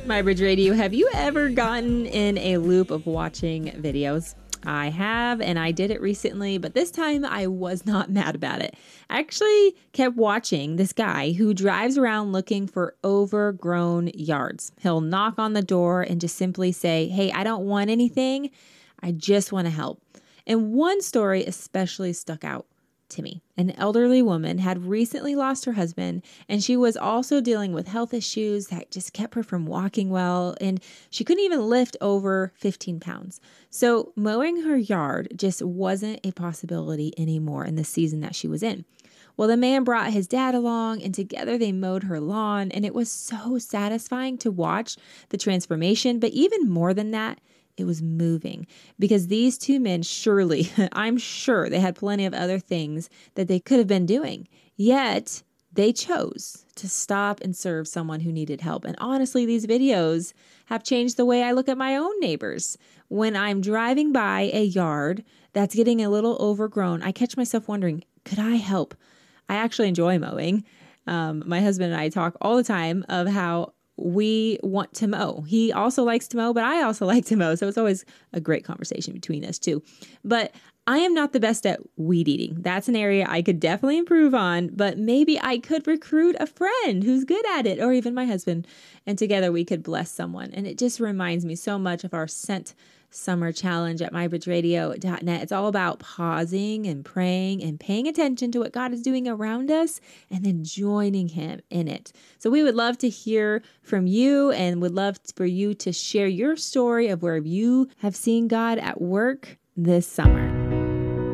MyBridge Radio, have you ever gotten in a loop of watching videos? I have, and I did it recently, but this time I was not mad about it. I actually kept watching this guy who drives around looking for overgrown yards. He'll knock on the door and just simply say, "Hey, I don't want anything. I just want to help." And one story especially stuck out to me. An elderly woman had recently lost her husband, and she was also dealing with health issues that just kept her from walking well, and she couldn't even lift over 15 pounds. So mowing her yard just wasn't a possibility anymore in the season that she was in. Well, the man brought his dad along, and together they mowed her lawn, and it was so satisfying to watch the transformation. But even more than that, it was moving, because these two men surely, I'm sure they had plenty of other things that they could have been doing. Yet they chose to stop and serve someone who needed help. And honestly, these videos have changed the way I look at my own neighbors. When I'm driving by a yard that's getting a little overgrown, I catch myself wondering, could I help? I actually enjoy mowing. My husband and I talk all the time of how we want to mow. He also likes to mow, but I also like to mow. So it's always a great conversation between us two. But I am not the best at weed eating. That's an area I could definitely improve on, but maybe I could recruit a friend who's good at it, or even my husband, and together we could bless someone. And it just reminds me so much of our Scent Summer Challenge at mybridgeradio.net. It's all about pausing and praying and paying attention to what God is doing around us and then joining Him in it. So we would love to hear from you and would love for you to share your story of where you have seen God at work this summer.